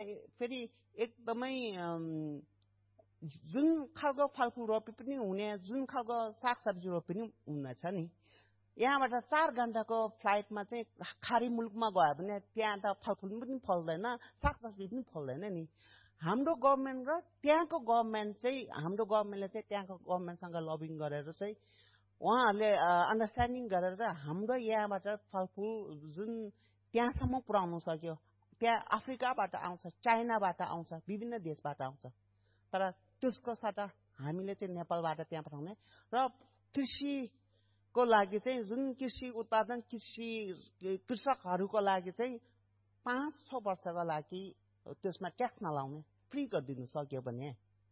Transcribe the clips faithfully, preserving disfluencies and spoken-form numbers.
फेरि एकदमै जुन खालको फलफुल रोपे पनि हुने जुन खालको सागसब्जी रोपे पनि हुनेछ नि यहाँबाट चार घण्टाको फ्लाइटमा चाहिँ खाडी मुलुकमा गयो भने त्यहाँ त फलफुल पनि फल्दैन सागसब्जी पनि फल्दैन नि हाम्रो गभर्मेन्ट र त्यहाँको गभर्मेन्ट चाहिँ हाम्रो गभर्मेन्टले चाहिँ त्यहाँको गभर्मेन्टसँग लबिङ गरेर चाहिँ उहाँहरूले अन्डरस्ट्यान्डिङ गरेर चाहिँ हाम्रो यहाँबाट फलफुल जुन त्यहाँसम्म पुर्याउनु सक्यो त्यहाँ अफ्रिकाबाट आउँछ चाइनाबाट आउँछ विभिन्न देशबाट आउँछ तर त्यसको सट्टा हामीले चाहिँ नेपालबाट त्यहाँ पठाउने र कृषिको लागि चाहिँ जुन कृषि उत्पादन कृषि कृषकहरूको लागि चाहिँ पाँच छ वर्षको लागि त्यसमा ट्याक्स नलाउने फ्री गरिदिनु सक्यो भने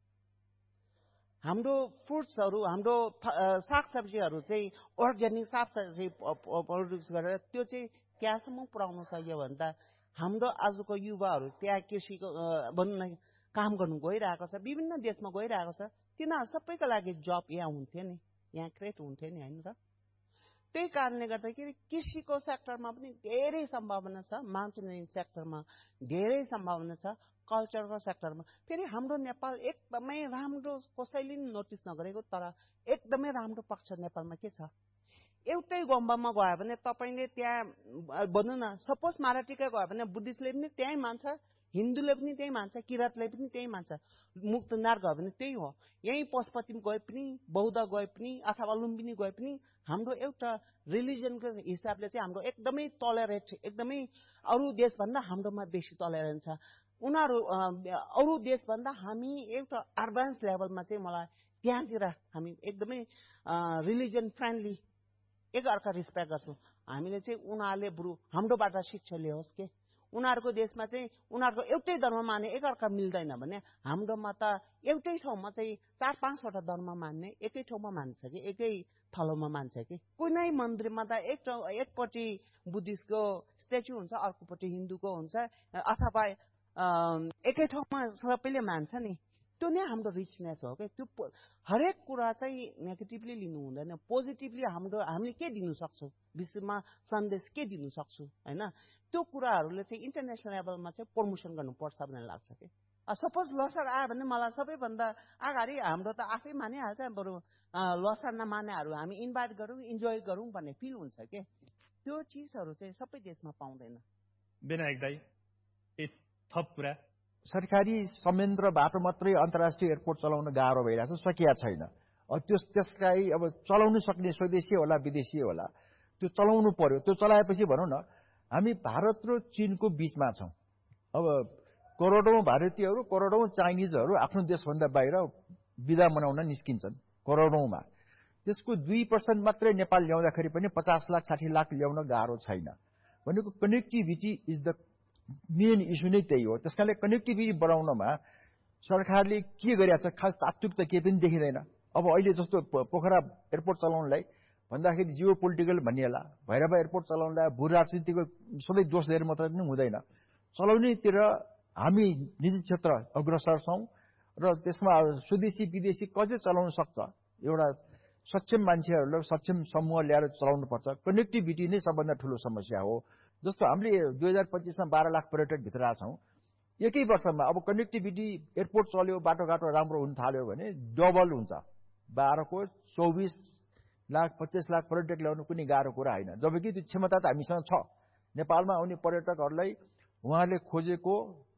हाम्रो फ्रुट्सहरू हाम्रो सागसब्जीहरू चाहिँ अर्ग्यानिक सागसब्जी प्रड्युस गरेर त्यो चाहिँ त्यहाँसम्म पुर्याउन सक्यो भने त हाम्रो आजको युवाहरू त्यहाँ कृषिको भन्न काम गर्नु गइरहेको छ विभिन्न देशमा गइरहेको छ तिनीहरू सबैको लागि जब यहाँ हुन्थ्यो नि यहाँ क्रिएट हुन्थ्यो नि होइन र त्यही कारणले गर्दाखेरि कृषिको सेक्टरमा पनि धेरै सम्भावना छ माउन्टेनियरिङ सेक्टरमा धेरै सम्भावना छ कल्चरको सेक्टरमा फेरि हाम्रो नेपाल एकदमै राम्रो कसैले नोटिस नगरेको तर एकदमै राम्रो पक्ष नेपालमा के छ एउटै गुम्बामा गयो भने तपाईले त्यहाँ भन्नु न सपोज माराटीकै गयो भने बुद्धिस्टले पनि त्यही मान्छ हिन्दूले पनि त्यही मान्छ किराँतले पनि त्यही मान्छ मुक्तनार गयो भने त्यही हो यही पशुपति गए पनि बौद्ध गए पनि अथवा लुम्बिनी गए पनि हाम्रो एउटा रिलिजनको हिसाबले चाहिँ हाम्रो एकदमै टलरेट एकदमै अरू देशभन्दा हाम्रोमा बेसी टलरेन्स छ उनीहरू अरू देशभन्दा हामी एउटा एडभान्स लेभलमा चाहिँ मलाई त्यहाँतिर हामी एकदमै रिलिजन फ्रेन्डली एक अर्का रिस्पेक्ट गर्छौँ हामीले चाहिँ उनीहरूले बरु हाम्रोबाट शिक्षा लियोस् के उनीहरूको देशमा चाहिँ उनीहरूको एउटै धर्म मान्ने एक अर्का मिल्दैन भने हाम्रोमा त एउटै ठाउँमा चाहिँ चार पाँचवटा धर्म मान्ने एकै ठाउँमा मान्छ कि एकै थलोमा मान्छ कि कुनै मन्दिरमा त एक एकपट्टि बुद्धिस्टको स्ट्याचु हुन्छ अर्कोपट्टि हिन्दूको हुन्छ अथवा एकै ठाउँमा सबैले मान्छ नि त्यो नै हाम्रो रिचनेस हो कि त्यो हरेक कुरा चाहिँ नेगेटिभली लिनु हुँदैन पोजिटिभली हाम्रो हामीले के दिनु सक्छौँ विश्वमा सन्देश के दिनु सक्छौँ होइन त्यो कुराहरूले चाहिँ इन्टरनेसनल लेभलमा चाहिँ प्रमोसन गर्नुपर्छ भन्ने लाग्छ कि सपोज लसर आयो भने मलाई सबैभन्दा अगाडि हाम्रो त आफै मानिहाल्छ बरु लसर नमानेहरू हामी इन्भाइट गरौँ इन्जोय गरौँ भन्ने फिल हुन्छ के त्यो चिजहरू चाहिँ सबै देशमा पाउँदैन विनायक दाइ एक थप कुरा सरकारी संयन्त्रबाट मात्रै अन्तर्राष्ट्रिय एयरपोर्ट चलाउन गाह्रो भइरहेछ सकिया छैन त्यस त्यसलाई अब चलाउन सक्ने स्वदेशी होला विदेशी होला त्यो चलाउनु पर्यो त्यो चलाएपछि भनौँ न हामी भारत र चीनको बीचमा छौँ अब करोडौं भारतीयहरू करोडौं चाइनिजहरू आफ्नो देशभन्दा बाहिर बिदा मनाउन निस्किन्छन् करोडौंमा त्यसको दुई पर्सेन्ट मात्रै नेपाल ल्याउँदाखेरि पनि पचास लाख साठी लाख ल्याउन गाह्रो छैन भनेको connectivity is the main issue नै त्यही हो त्यसकारणले कनेक्टिभिटी बढाउनमा सरकारले के गरिरहेछ खास तात्विक त केही पनि देखिँदैन अब अहिले जस्तो पोखरा एयरपोर्ट चलाउनलाई भन्दाखेरि जियो पोलिटिकल भनिएला भैरवा एयरपोर्ट चलाउनलाई भू राजनीतिको सधैँ दोष दिएर मात्र पनि हुँदैन चलाउनेतिर हामी निजी क्षेत्र अग्रसर छौँ र त्यसमा स्वदेशी विदेशी कसले चलाउन सक्छ एउटा सक्षम मान्छेहरूलाई सक्षम समूह ल्याएर चलाउनुपर्छ कनेक्टिभिटी नै सबभन्दा ठूलो समस्या हो जस्तो हामीले दुई हजार पच्चीसमा बाह्र लाख पर्यटक भित्र छौँ एकै वर्षमा अब कनेक्टिभिटी एयरपोर्ट चल्यो बाटोघाटो राम्रो हुन थाल्यो भने डबल हुन्छ बाह्रको चौबिस लाख पच्चीस लाख पर्यटक ल्याउनु कुनै गाह्रो कुरा होइन जबकि त्यो क्षमता त हामीसँग छ नेपालमा आउने पर्यटकहरूलाई उहाँले खोजेको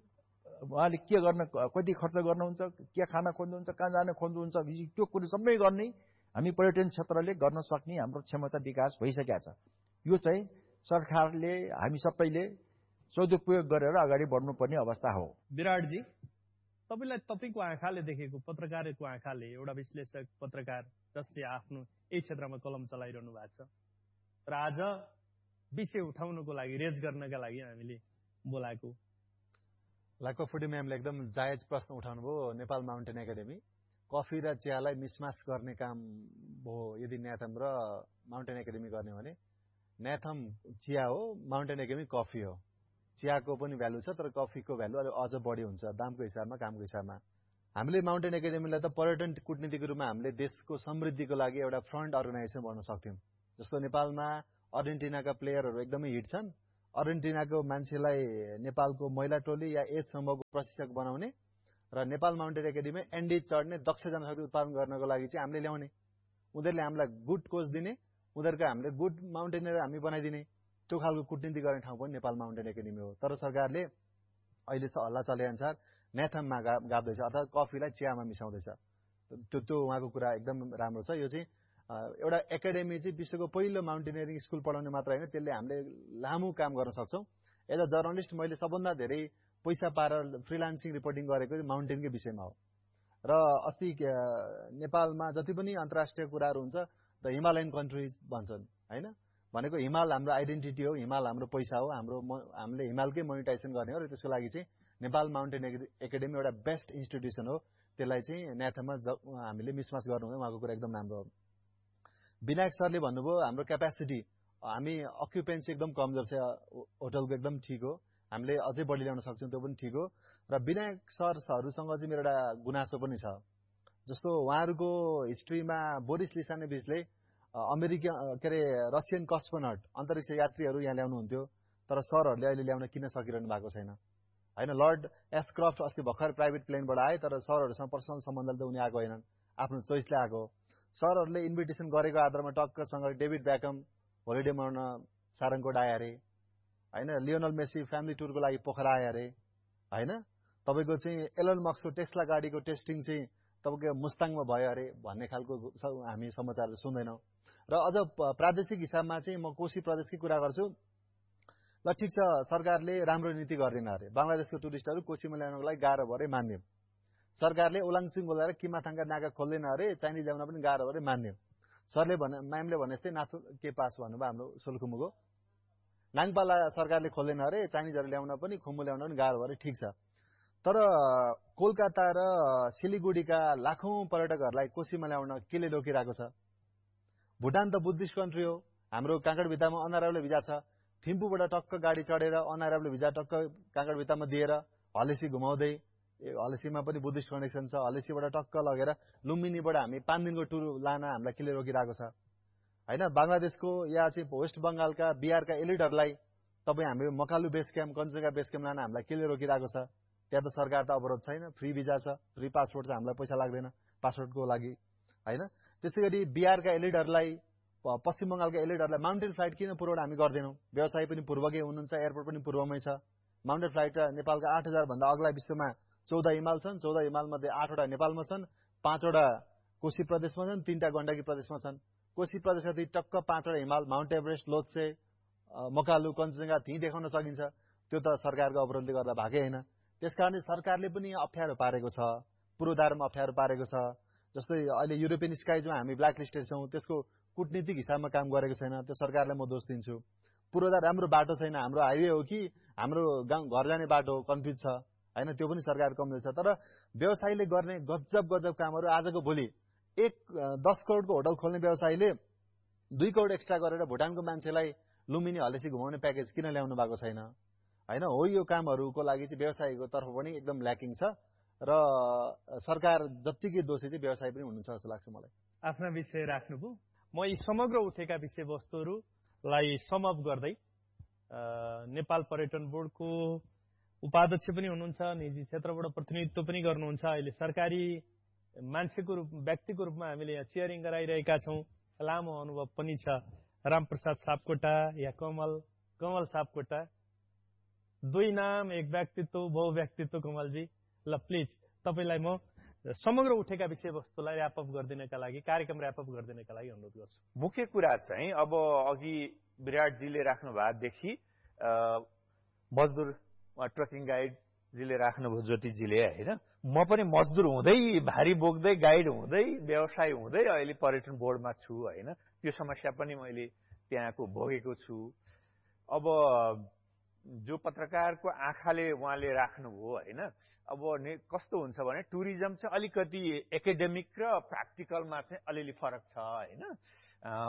उहाँले के गर्न कति खर्च गर्नुहुन्छ के खान खोज्नुहुन्छ कहाँ जान खोज्नुहुन्छ त्यो कुरो सबै गर्ने हामी पर्यटन क्षेत्रले गर्न सक्ने हाम्रो क्षमता विकास भइसकेका छ यो चाहिँ सरकारले हामी सबैले सदुपयोग गरेर अगाडि बढ्नुपर्ने अवस्था हो विराटजी तपाईलाई तपाईको आँखाले देखेको पत्रकारको आँखाले एउटा विश्लेषक पत्रकार जसले आफ्नो यही क्षेत्रमा कलम चलाइरहनु भएको छ र आज विषय उठाउनको लागि रेज गर्नका लागि हामीले बोलाएको लाकोफुडी म्यामले एकदम जायज प्रश्न उठाउनु भयो नेपाल माउन्टेन एकाडेमी कफी र चियालाई मिसमास गर्ने काम भयो यदि न्याथम र माउन्टेन एकाडेमी गर्ने भने न्याथम चिया हो माउन्टेन एकाडेमी कफी हो चियाको पनि भ्यालु छ तर कफीको भ्यालु अझ बढी हुन्छ दामको हिसाबमा कामको हिसाबमा हामीले माउन्टेन एकाडेमीलाई त पर्यटन कूटनीतिको रूपमा हामीले देशको समृद्धिको लागि एउटा फ्रन्ट अर्गनाइजेसन बन्न सक्थ्यौं जस्तो नेपालमा अर्जेन्टिनाका प्लेयरहरू एकदमै हिट छन् अर्जेन्टिनाको मान्छेलाई नेपालको महिला टोली या एज समूहको प्रशिक्षक बनाउने र नेपाल माउन्टेन एकाडेमी एन्डी चढ्ने दक्ष जनशक्ति उत्पादन गर्नको लागि चाहिँ हामीले ल्याउने। उनीहरूले हामीलाई गुड कोच दिने, उनीहरूको हामीले गुड माउन्टेनर हामी बनाइदिने, त्यो खालको कूटनीति गर्ने ठाउँ पनि नेपाल माउन्टेन एकाडेमी हो। तर सरकारले अहिले हल्ला चले अनुसार न्याथममा गा गाप्दैछ, अर्थात् कफीलाई चियामा मिसाउँदैछ। त्यो त्यो उहाँको कुरा एकदम राम्रो छ। यो चाहिँ एउटा एकाडेमी चाहिँ विश्वको पहिलो माउन्टेनियरिङ स्कुल पढाउने मात्र होइन, त्यसले हामीले लामो काम गर्न सक्छौँ। एज अ जर्नलिस्ट मैले सबभन्दा धेरै पैसा पाएर फ्रिलान्सिङ रिपोर्टिङ गरेको माउन्टेनकै विषयमा हो। र अस्ति नेपालमा जति पनि अन्तर्राष्ट्रिय कुराहरू हुन्छ द हिमालयन कन्ट्रिज भन्छन् होइन, भनेको हिमाल हाम्रो आइडेन्टिटी हो, हिमाल हाम्रो पैसा हो, हाम्रो हामीले हिमालकै मोनिटाइजेसन गर्ने हो। र त्यसको लागि चाहिँ नेपाल माउन्टेन एकाडेमी एउटा बेस्ट इन्स्टिट्युसन हो। त्यसलाई चाहिँ न्याथमा हामीले मिसमास गर्नु हुँदैन। उहाँको कुरा एकदम राम्रो हो। विनायक सरले भन्नुभयो हाम्रो क्यापेसिटी, हामी अक्युपेन्सी एकदम कमजोर छ, होटलको एकदम ठिक हो, हामीले अझै बढी ल्याउन सक्छौँ, त्यो पनि ठिक हो। र विनायक सरहरूसँग चाहिँ मेरो एउटा गुनासो पनि छ। जस्तो उहाँहरूको हिस्ट्रीमा बोरिस लिसानेभिचले अमेरिका के अरे रसियन कस्मोनट अन्तरिक्ष यात्रीहरू यहाँ ल्याउनुहुन्थ्यो, तर सरहरूले अहिले ल्याउन किन सकिरहनु भएको छैन होइन। लर्ड एस्क्रफ्ट अस्ति भर्खर प्राइभेट प्लेनबाट आए, तर सरहरूसँग पर्सनल सम्बन्धले त उनी आएको होइनन्, आफ्नो चोइसले आएको। सरहरूले इन्भिटेसन गरेको आधारमा टक्कसँग डेभिड ब्याकम होलिडे मनाउन सारङकोट आए अरे होइन, लियोनल मेसी फ्यामिली टुरको लागि पोखरा आए अरे होइन, तपाईँको चाहिँ एलन मस्कको टेस्ला गाडीको टेस्टिङ चाहिँ तपाईँको मुस्ताङमा भयो अरे भन्ने खालको हामी समाचारहरू सुन्दैनौँ। र अझ प्रादेशिक हिसाबमा चाहिँ म कोशी प्रदेशकै कुरा गर्छु। ल ठिक छ, सरकारले राम्रो नीति गर्दैन अरे, बङ्गलादेशको टुरिस्टहरू कोशीमा ल्याउनको लागि गाह्रो भयो अरे मान्यौँ। सरकारले ओलाङसिङ बोलाएर किमाथाङका नाका खोल्दैन अरे, चाइनिज ल्याउन पनि गाह्रो भयो अरे मान्यौँ। सरले भने म्यामले भने जस्तै नाथु के पास भन्नुभयो हाम्रो सोलुखुम्बुको नाङपाला सरकारले खोल्दैन अरे, चाइनिजहरू ल्याउन पनि खुम्बु ल्याउन पनि गाह्रो भयो अरे, ठिक छ। तर कोलकाता र सिलिगुडीका लाखौं पर्यटकहरूलाई कोशीमा ल्याउन केले रोकिरहेको छ? भुटान त बुद्धिस्ट कन्ट्री हो, हाम्रो काँकडभित्तामा अनअराइभल भिजा छ। थिम्पूबाट टक्क गाडी चढेर अनअराइभल भिजा टक्क काँकडभित्तामा दिएर हलेसी घुमाउँदै, हलेसीमा पनि बुद्धिस्ट कनेक्सन छ, हलेसीबाट टक्क लगेर लुम्बिनीबाट हामी पाँच दिनको टुर लान हामीलाई केले रोकिरहेको छ होइन। बङ्गलादेशको या चाहिँ वेस्ट बङ्गालका बिहारका एलिटहरूलाई तपाईँ हामी Makalu base camp Kanchenjunga base camp लान हामीलाई केले रोकिरहेको छ? त्यहाँ त सरकार त अवरोध छैन, फ्री भिजा छ, फ्री पासपोर्ट छ, हामीलाई पैसा लाग्दैन पासपोर्टको लागि होइन। त्यसै गरी बिहारका एलिटहरूलाई, पश्चिम बङ्गालका एलिटहरूलाई माउन्टेन फ्लाइट किन पूर्वबाट हामी गर्दैनौँ? व्यवसाय पनि पूर्वकै हुनुहुन्छ, एयरपोर्ट पनि पूर्वमै छ। माउन्टेन फ्लाइट नेपालका आठ हजार भन्दा अग्ला विश्वमा चौध हिमाल छन्, चौध हिमालमध्ये आठवटा नेपालमा छन्, पाँचवटा कोशी प्रदेशमा छन्, तीनटा गण्डकी प्रदेशमा छन्। कोशी प्रदेशका टक्क पाँचवटा हिमाल माउन्ट एभरेस्ट, लोत्से, मकालु, कञ्चनजङ्घा त्यहीँ देखाउन सकिन्छ। त्यो त सरकारको अवरोधले गर्दा भएकै होइन। त्यसकारणले सरकारले पनि अप्ठ्यारो पारेको छ, पूर्वाधारमा अप्ठ्यारो पारेको छ। जस्तै अहिले युरोपियन स्काइजमा हामी ब्ल्याक लिस्टेड छौँ, त्यसको कूटनीतिक हिसाबमा काम गरेको छैन, त्यो सरकारलाई म दोष दिन्छु। पूर्वाधार राम्रो बाटो छैन, हाम्रो हाइवे हो कि हाम्रो गाउँ घर जाने बाटो हो, कन्फ्युज छ होइन, त्यो पनि सरकार कमजोर छ। तर व्यवसायीले गर्ने गजब गजब कामहरू आजको भोलि एक दस करोडको होटल खोल्ने व्यवसायीले दुई करोड एक्स्ट्रा गरेर भुटानको मान्छेलाई लुम्बिनी हलेसी घुमाउने प्याकेज किन ल्याउनु भएको छैन होइन। हो, यो कामहरूको लागि चाहिँ व्यवसायीको तर्फ पनि एकदम ल्याकिङ छ र सरकार जत्तिकै दोषी चाहिँ व्यवसाय पनि हुनुहुन्छ जस्तो लाग्छ मलाई। आफ्ना विषय राख्नुभयो, म यी समग्र उठेका विषयवस्तुहरूलाई समअप गर्दै नेपाल पर्यटन बोर्डको उपाध्यक्ष पनि हुनुहुन्छ, निजी क्षेत्रबाट प्रतिनिधित्व पनि गर्नुहुन्छ, अहिले सरकारी मान्छेको रूप व्यक्तिको रूपमा हामीले यहाँ चियरिङ गराइरहेका छौँ, लामो अनुभव पनि छ। रामप्रसाद सापकोटा या कमल कमल सापकोटा, दुई नाम एक व्यक्तित्व, बहुव्यक्तित्व कमलजी। ल प्लिज तपाईँलाई म समग्र उठेका विषयवस्तुलाई ऱ्यापअप गरिदिनका लागि, कार्यक्रम ऱ्यापअप गरिदिनका लागि अनुरोध गर्छु। मुख्य कुरा चाहिँ अब अघि विराटजीले राख्नु भएदेखि मजदुर ट्रकिङ गाइडजीले राख्नुभयो, ज्योतिजीले होइन, म पनि मजदुर हुँदै भारी बोक्दै गाइड हुँदै व्यवसाय हुँदै अहिले पर्यटन बोर्डमा छु होइन। त्यो समस्या पनि मैले त्यहाँको भोगेको छु। अब जो पत्रकारको आँखाले उहाँले राख्नुभयो होइन, अब कस्तो हुन्छ भने टुरिज्म चाहिँ अलिकति एकाडेमिक र प्र्याक्टिकलमा चाहिँ अलिअलि फरक छ होइन।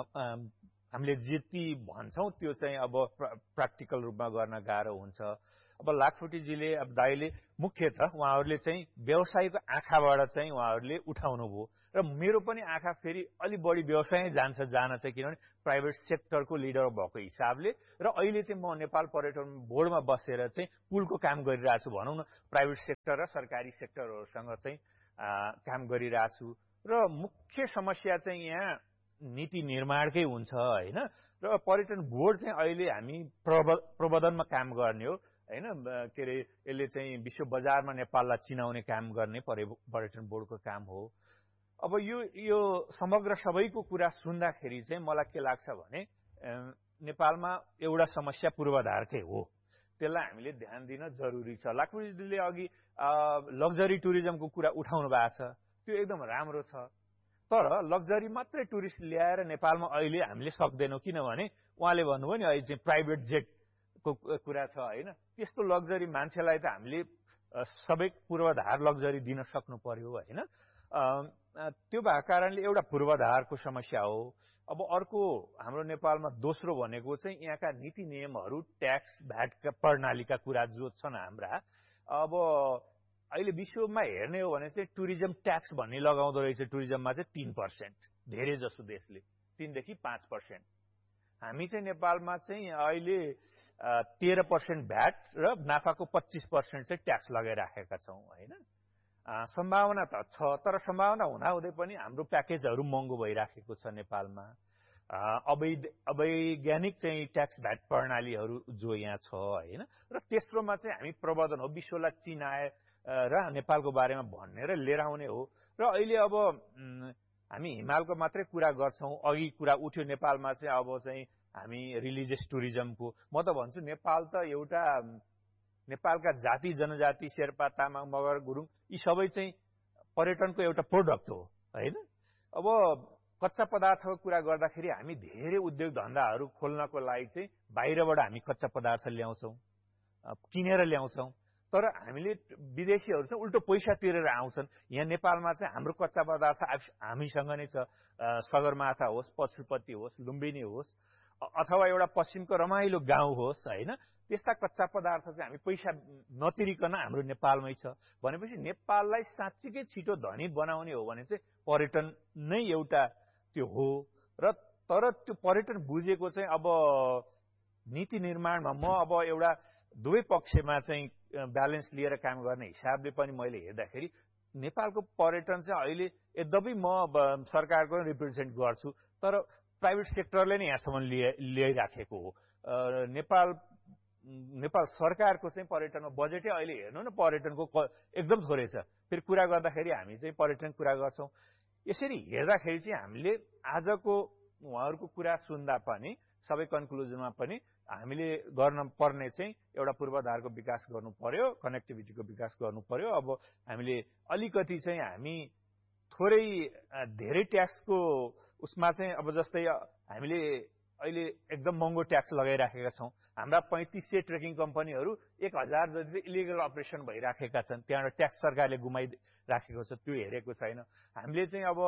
हामीले जति भन्छौँ त्यो चाहिँ अब प्र्याक्टिकल रूपमा गर्न गाह्रो हुन्छ। अब लाखफुटीजीले अब दाइले मुख्यतः उहाँहरूले चाहिँ व्यवसायको आँखाबाट चाहिँ उहाँहरूले उठाउनु भयो र मेरो पनि आँखा फेरि अलि बढी व्यवसाय जान्छ जान चाहिँ किनभने प्राइभेट सेक्टरको लिडर भएको हिसाबले र अहिले चाहिँ म नेपाल पर्यटन बोर्डमा बसेर चाहिँ पुलको काम गरिरहेको छु भनौँ न प्राइभेट सेक्टर र सरकारी सेक्टरहरूसँग चाहिँ काम गरिरहेको छु र मुख्य समस्या चाहिँ यहाँ नीति निर्माणकै हुन्छ होइन र पर्यटन बोर्ड चाहिँ अहिले हामी प्रबन्धनमा काम गर्ने हो होइन के अरे यसले चाहिँ विश्व बजारमा नेपाललाई चिनाउने काम गर्ने पर्यटन बोर्डको काम हो। अब यो यो समग्र सबैको कुरा सुन्दाखेरि चाहिँ मलाई के लाग्छ भने नेपालमा एउटा समस्या पूर्वाधारकै हो, त्यसलाई हामीले ध्यान दिन जरुरी छ। लाखुजीले अघि लग्जरी टुरिज्मको कुरा उठाउनु भएको छ, त्यो एकदम राम्रो छ, तर लग्जरी मात्रै टुरिस्ट ल्याएर नेपालमा अहिले हामीले सक्दैनौँ किनभने उहाँले भन्नुभयो नि अहिले चाहिँ प्राइभेट जेटको कुरा छ होइन। त्यस्तो लग्जरी मान्छेलाई त हामीले सबै पूर्वाधार लग्जरी दिन सक्नु पर्यो होइन। त्यो भएको कारणले एउटा पूर्वाधारको समस्या हो। अब अर्को हाम्रो नेपालमा दोस्रो भनेको चाहिँ यहाँका नीति नियमहरू ट्याक्स भ्याटका प्रणालीका कुरा जो छन् हाम्रा। अब अहिले विश्वमा हेर्ने हो भने चाहिँ टुरिज्म ट्याक्स भन्ने लगाउँदो रहेछ टुरिज्ममा चाहिँ तीन पर्सेन्ट, धेरै जसो देशले तीनदेखि पाँच पर्सेन्ट। हामी चाहिँ नेपालमा चाहिँ अहिले तेह्र पर्सेन्ट भ्याट र नाफाको पच्चिस पर्सेन्ट चाहिँ ट्याक्स लगाइराखेका छौँ होइन। सम्भावना त छ, तर सम्भावना हुँदाहुँदै पनि हाम्रो प्याकेजहरू महँगो भइराखेको छ नेपालमा। अवैध अवैज्ञानिक चाहिँ ट्याक्स भ्याट प्रणालीहरू जो यहाँ छ होइन। र तेस्रोमा चाहिँ हामी प्रबन्धन हो, विश्वलाई चिनाए र नेपालको बारेमा भन्ने र लिएर आउने हो। र अहिले अब हामी हिमालको मात्रै कुरा गर्छौँ, अघि कुरा उठ्यो नेपालमा चाहिँ अब चाहिँ हामी रिलिजियस टुरिज्मको, म त भन्छु नेपाल त एउटा नेपालका जाति जनजाति शेर्पा तामाङ मगर गुरुङ यी सबै चाहिँ पर्यटनको एउटा प्रोडक्ट हो होइन। अब कच्चा पदार्थको कुरा गर्दाखेरि हामी धेरै उद्योग धन्दाहरू खोल्नको लागि चाहिँ बाहिरबाट हामी कच्चा पदार्थ ल्याउँछौँ, किनेर ल्याउँछौँ, तर हामीले विदेशीहरू चाहिँ उल्टो पैसा तिरेर आउँछन्। यहाँ नेपालमा चाहिँ हाम्रो कच्चा पदार्थ हामीसँग नै छ, सगरमाथा होस्, पशुपति होस्, लुम्बिनी होस् अथवा एउटा पश्चिमको रमाइलो गाउँ होस् होइन। त्यस्ता कच्चा पदार्थ चाहिँ हामी पैसा नतिरिकन हाम्रो नेपालमै छ भनेपछि नेपाललाई साँच्चीकै छिटो धनी बनाउने हो भने चाहिँ पर्यटन नै एउटा त्यो हो। र तर त्यो पर्यटन बुझेको चाहिँ अब नीति निर्माणमा म अब एउटा दुवै पक्षमा चाहिँ ब्यालेन्स लिएर काम गर्ने हिसाबले पनि मैले हेर्दाखेरि नेपालको पर्यटन चाहिँ अहिले यद्यपि म सरकारको रिप्रेजेन्ट गर्छु तर प्राइभेट सेक्टरले नै यहाँसम्म ल्याइराखेको हो। नेपाल नेपाल सरकारको चाहिँ पर्यटनमा बजेटै अहिले हेर्नु न पर्यटनको एकदम थोरै छ। फेरि कुरा गर्दाखेरि हामी चाहिँ पर्यटन कुरा गर्छौँ। यसरी हेर्दाखेरि चाहिँ हामीले आजको उहाँहरूको कुरा सुन्दा पनि सबै कन्क्लुजनमा पनि हामीले गर्न पर्ने चाहिँ एउटा पूर्वाधारको विकास गर्नु पर्यो, कनेक्टिभिटीको विकास गर्नु पर्यो। अब हामीले अलिकति चाहिँ हामी थोरै धेरै ट्याक्सको उसमा चाहिँ अब जस्तै हामीले अहिले एकदम महँगो ट्याक्स लगाइराखेका छौँ। हाम्रा पैँतिस सय ट्रेकिङ कम्पनीहरू एक हजार जति इलिगल अपरेसन भइराखेका छन्, त्यहाँबाट ट्याक्स सरकारले गुमाइराखेको छ, त्यो हेरेको छैन। हामीले चाहिँ अब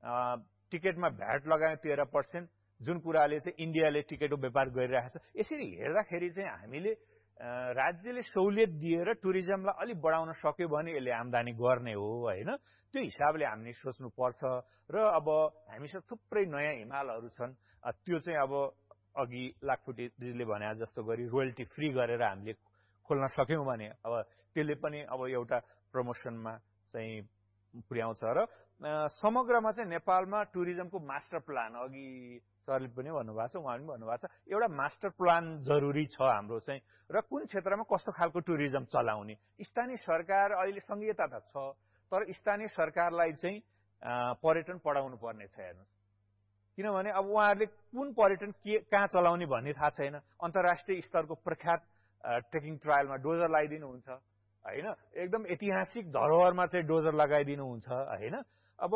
टिकटमा भ्याट लगायौँ तेह्र पर्सेन्ट, जुन कुराले चाहिँ इन्डियाले टिकटको व्यापार गरिरहेको छ। यसरी हेर्दाखेरि चाहिँ हामीले राज्यले सहुलियत दिएर टुरिज्मलाई अलिक बढाउन सक्यो भने यसले आम्दानी गर्ने हो होइन। त्यो हिसाबले हामीले सोच्नुपर्छ। र अब हामीसँग थुप्रै नयाँ हिमालहरू छन्, त्यो चाहिँ अब अघि लाखफुटीले भने जस्तो गरी रोयल्टी फ्री गरेर हामीले खोल्न सक्यौँ भने अब त्यसले पनि अब एउटा प्रमोसनमा चाहिँ पुर्याउँछ। र समग्रमा चाहिँ नेपालमा टुरिज्मको मास्टर प्लान अघि सरले पनि भन्नुभएको छ, उहाँले पनि भन्नुभएको छ, एउटा मास्टर प्लान जरुरी छ हाम्रो चाहिँ। र कुन क्षेत्रमा कस्तो खालको टुरिज्म चलाउने, स्थानीय सरकार अहिले संघीयता त छ तर स्थानीय सरकारलाई चाहिँ पर्यटन पढाउनु पर्ने छ हेर्नुहोस्। किनभने अब उहाँहरूले कुन पर्यटन के कहाँ चलाउने भन्ने थाहा छैन। अन्तर्राष्ट्रिय स्तरको प्रख्यात ट्रेकिङ ट्रायलमा डोजर लगाइदिनुहुन्छ होइन, एकदम ऐतिहासिक धरोहरमा चाहिँ डोजर लगाइदिनुहुन्छ होइन। अब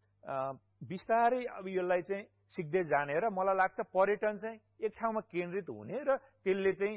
बिस्तारै अब यसलाई चाहिँ सिक्दै जाने र मलाई लाग्छ पर्यटन चाहिँ एक ठाउँमा केन्द्रित हुने र त्यसले चाहिँ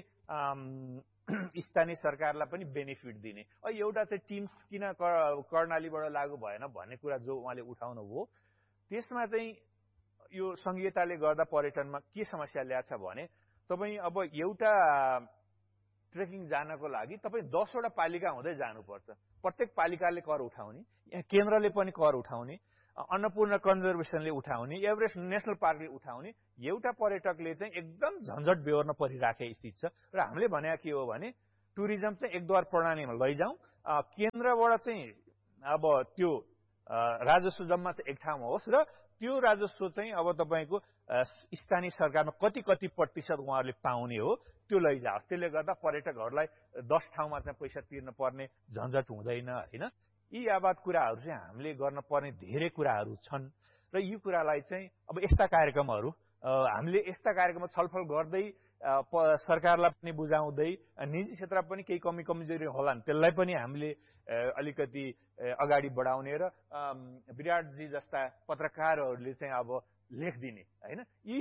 स्थानीय सरकारलाई पनि बेनिफिट दिने। एउटा चाहिँ टिम्स किन कर्णालीबाट लागू भएन भन्ने कुरा जो उहाँले उठाउनु भयो, त्यसमा चाहिँ यो संघीयताले गर्दा पर्यटनमा के समस्या ल्याएको छ भने तपाईँ अब एउटा ट्रेकिङ जानको लागि तपाईँ दसवटा पालिका हुँदै जानुपर्छ। प्रत्येक पालिकाले कर उठाउने, यहाँ केन्द्रले पनि कर उठाउने, अन्नपूर्ण कन्जर्भेसनले उठाउने, एभरेस्ट नेसनल पार्कले उठाउने, एउटा पर्यटकले चाहिँ एकदम झन्झट बेहोर्न परिराखेको स्थिति छ। र हामीले भनेको के हो भने टुरिज्म चाहिँ एकद्वार प्रणालीमा लैजाउँ, केन्द्रबाट चाहिँ अब त्यो राजस्व जम्मा चाहिँ एक ठाउँमा होस् र त्यो राजस्व चाहिँ अब तपाईँको स्थानीय सरकारमा कति कति प्रतिशत उहाँहरूले पाउने हो त्यो लैजाओस्। त्यसले गर्दा पर्यटकहरूलाई दस ठाउँमा चाहिँ पैसा तिर्न पर्ने झन्झट हुँदैन होइन। यी आबाद कुराहरू चाहिँ हामीले गर्न पर्ने धेरै कुराहरू छन् र यी कुरालाई चाहिँ अब यस्ता कार्यक्रमहरू हामीले यस्ता कार्यक्रममा छलफल गर्दै सरकारलाई पनि बुझाउँदै निजी क्षेत्रमा पनि केही कमी कमजोरी होला नि त्यसलाई पनि हामीले अलिकति अगाडि बढाउने र विराटजी जस्ता पत्रकारहरूले चाहिँ अब लेखिदिने होइन। यी